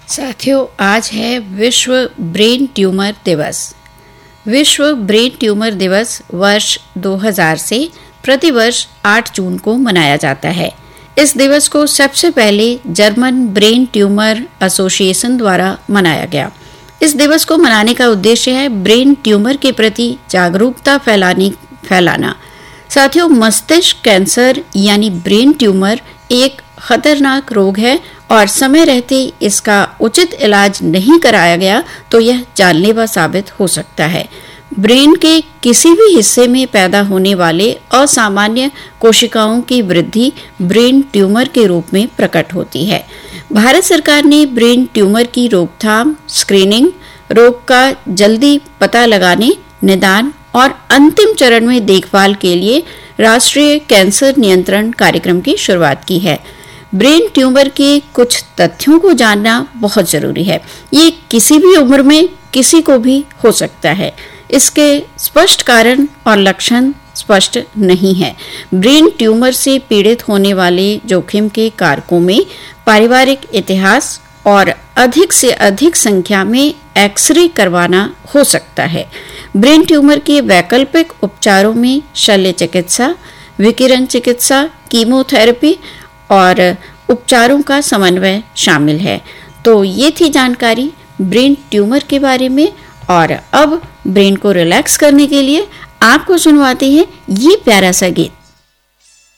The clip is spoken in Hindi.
साथियों, आज है विश्व ब्रेन ट्यूमर दिवस। विश्व ब्रेन ट्यूमर दिवस वर्ष 2000 से प्रतिवर्ष 8 जून को मनाया जाता है। इस दिवस को सबसे पहले जर्मन ब्रेन ट्यूमर एसोसिएशन द्वारा मनाया गया। इस दिवस को मनाने का उद्देश्य है ब्रेन ट्यूमर के प्रति जागरूकता फैलाना। साथियों, मस्तिष्क कैंसर यानी ब्रेन ट्यूमर एक खतरनाक रोग है और समय रहते इसका उचित इलाज नहीं कराया गया तो यह जानलेवा साबित हो सकता है। ब्रेन के किसी भी हिस्से में पैदा होने वाले असामान्य कोशिकाओं की वृद्धि ब्रेन ट्यूमर के रूप में प्रकट होती है। भारत सरकार ने ब्रेन ट्यूमर की रोकथाम, स्क्रीनिंग, रोग का जल्दी पता लगाने, निदान और अंतिम चरण में देखभाल के लिए राष्ट्रीय कैंसर नियंत्रण कार्यक्रम की शुरुआत की है। ब्रेन ट्यूमर के कुछ तथ्यों को जानना बहुत जरूरी है। ये किसी भी उम्र में किसी को भी हो सकता है। इसके स्पष्ट कारण और लक्षण स्पष्ट नहीं है। ब्रेन ट्यूमर से पीड़ित होने वाले जोखिम के कारकों में पारिवारिक इतिहास और अधिक से अधिक संख्या में एक्सरे करवाना हो सकता है। ब्रेन ट्यूमर के वैकल्पिक उपचारों में शल्य चिकित्सा, विकिरण चिकित्सा, कीमोथेरेपी और उपचारों का समन्वय शामिल है। तो ये थी जानकारी ब्रेन ट्यूमर के बारे में। और अब ब्रेन को रिलैक्स करने के लिए आपको सुनवाते हैं ये प्यारा सा गीत।